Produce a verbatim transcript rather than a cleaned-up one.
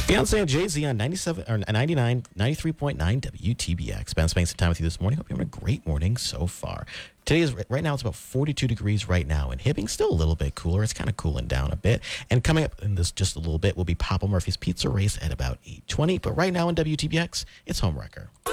Beyonce and Jay-Z on ninety-seven or ninety-nine, ninety-three point nine W T B X. Ben spending some time with you this morning. Hope you're having a great morning so far. Today is right now it's about forty-two degrees right now, and Hibbing still a little bit cooler. It's kind of cooling down a bit. And coming up in this just a little bit will be Papa Murphy's Pizza Race at about eight twenty. But right now in W T B X, it's Homewrecker.